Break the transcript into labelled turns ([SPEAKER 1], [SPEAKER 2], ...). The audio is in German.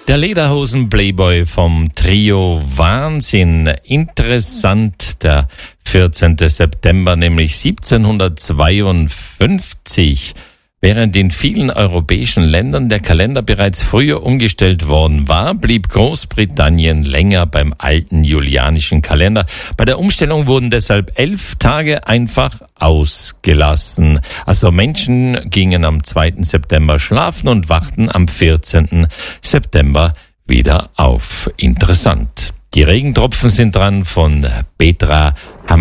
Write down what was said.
[SPEAKER 1] Der Lederhosen-Playboy vom Trio Wahnsinn. Interessant, der 14. September, nämlich 1752. Während in vielen europäischen Ländern der Kalender bereits früher umgestellt worden war, blieb Großbritannien länger beim alten julianischen Kalender. Bei der Umstellung wurden deshalb 11 Tage einfach ausgelassen. Also Menschen gingen am 2. September schlafen und wachten am 14. September wieder auf. Interessant. Die Regentropfen sind dran von Petra Hammer.